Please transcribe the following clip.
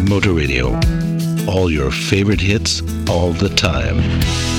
Motor Radio. All your favorite hits all the time.